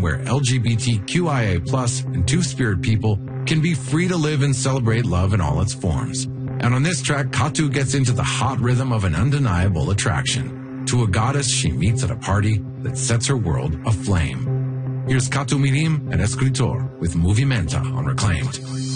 where LGBTQIA+ and Two-Spirit people can be free to live and celebrate love in all its forms. And on this track, Katu gets into the hot rhythm of an undeniable attraction to a goddess she meets at a party that sets her world aflame. Here's Katu Mirim and Escritor with Movimenta on Reclaimed.